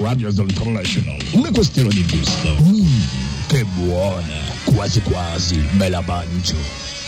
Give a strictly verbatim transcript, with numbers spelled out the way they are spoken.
Radios International. Una questione di gusto. Mm, che buona, quasi quasi me la mangio.